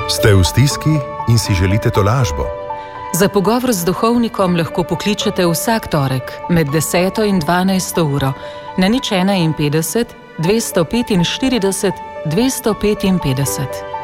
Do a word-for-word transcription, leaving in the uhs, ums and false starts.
Ste v stiski in si želite tolažbo? Za pogovor z duhovnikom lahko pokličete vsak torek med deseto in dvanajsto uro na nič ena petdeset, dvesto petinštirideset, dvesto petinpetdeset.